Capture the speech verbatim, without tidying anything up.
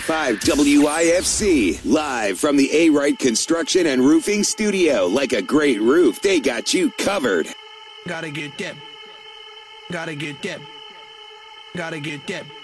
five W I F C, live from the A-Wright Construction and Roofing Studio. Like a great roof, they got you covered. Gotta get that. Gotta get that. Gotta get that.